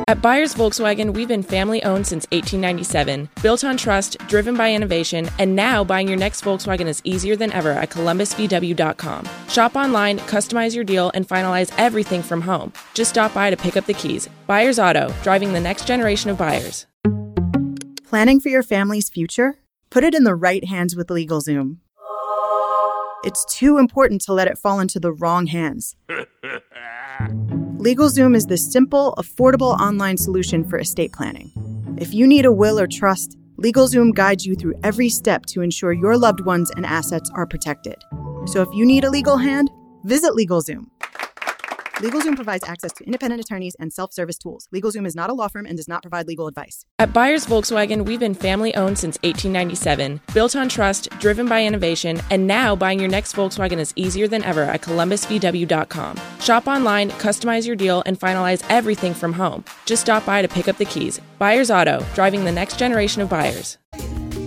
At Byers Volkswagen, we've been family-owned since 1897, built on trust, driven by innovation, and now buying your next Volkswagen is easier than ever at ColumbusVW.com. Shop online, customize your deal, and finalize everything from home. Just stop by to pick up the keys. Byers Auto, driving the next generation of buyers. Planning for your family's future? Put it in the right hands with LegalZoom. It's too important to let it fall into the wrong hands. LegalZoom is the simple, affordable online solution for estate planning. If you need a will or trust, LegalZoom guides you through every step to ensure your loved ones and assets are protected. So if you need a legal hand, visit LegalZoom. LegalZoom provides access to independent attorneys and self-service tools. LegalZoom is not a law firm and does not provide legal advice. At Byers Volkswagen, we've been family-owned since 1897, built on trust, driven by innovation, and now buying your next Volkswagen is easier than ever at ColumbusVW.com. Shop online, customize your deal, and finalize everything from home. Just stop by to pick up the keys. Byers Auto, driving the next generation of buyers.